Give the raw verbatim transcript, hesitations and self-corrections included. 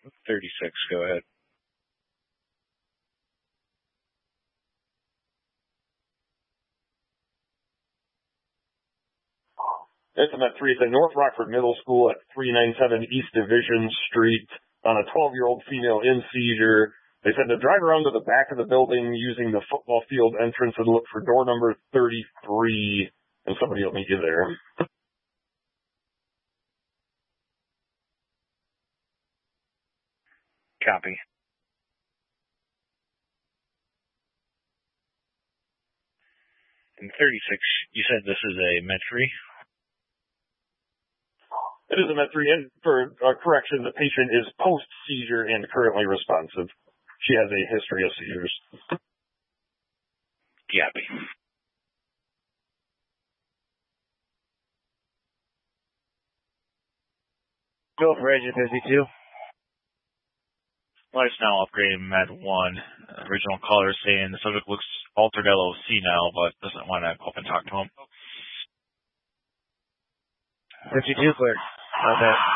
thirty-six, go ahead. It's a Met three. It's at North Rockford Middle School at three ninety-seven East Division Street on a twelve-year-old female in seizure. They said to drive around to the back of the building using the football field entrance and look for door number thirty-three, and somebody will meet you there. Copy. And thirty-six, you said this is a Met three? It is a Met three, and for uh, correction, the patient is post-seizure and currently responsive. She has a history of seizures. Copy. Go for Agent fifty-two. Life's now upgraded Med one. Uh, original caller saying the subject looks altered L O C now, but doesn't want to go up and talk to him. fifty-two clear. Okay.